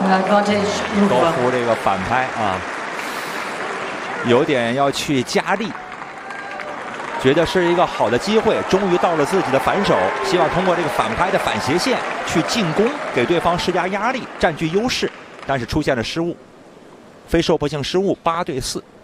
高夫这个反拍啊，有点要去加力，觉得是一个好的机会，终于到了自己的反手，希望通过这个反拍的反斜线去进攻，给对方施加压力，占据优势，但是出现了失误，非受迫性失误，8对4。